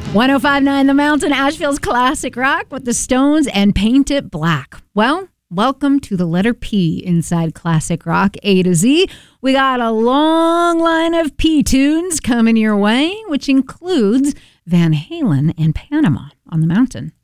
105.9 The Mountain, Asheville's classic rock with the Stones and Paint It Black. Well, welcome to the letter P inside classic rock A to Z. We got a long line of P tunes coming your way, which includes Van Halen and Panama on the Mountain.